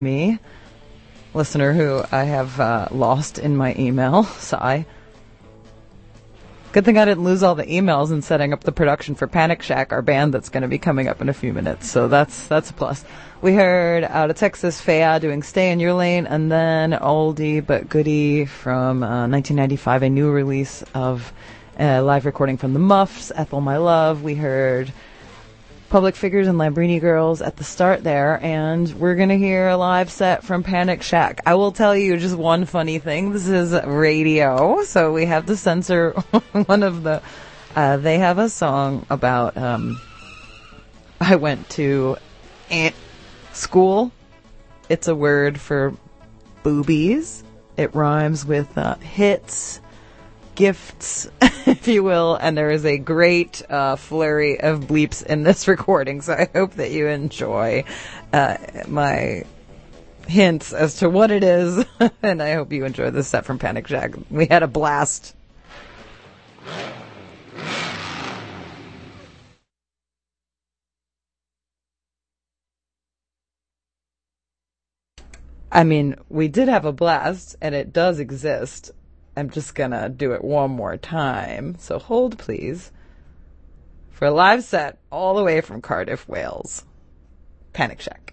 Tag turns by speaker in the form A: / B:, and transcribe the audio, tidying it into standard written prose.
A: me, listener who I have lost in my email. Sigh. Good thing I didn't lose all the emails in setting up the production for Panic Shack, our band that's going to be coming up in a few minutes. So that's a plus. We heard out of Texas, Faya doing Stay in Your Lane, and then oldie but goodie from 1995, a new release of a live recording from the Muffs, Ethel My Love. We heard Public Figures and Lambrini Girls at the start there, and we're going to hear a live set from Panic Shack. I will tell you just one funny thing. This is radio, so we have to censor one of the... they have a song about... I went to school. It's a word for boobies. It rhymes with hits, gifts, if you will, and there is a great flurry of bleeps in this recording, so I hope that you enjoy my hints as to what it is, and I hope you enjoy this set from Panic Shack. We had a blast. I mean, we did have a blast, and it does exist. I'm just gonna do it one more time. So hold, please, for a live set all the way from Cardiff, Wales. Panic Shack.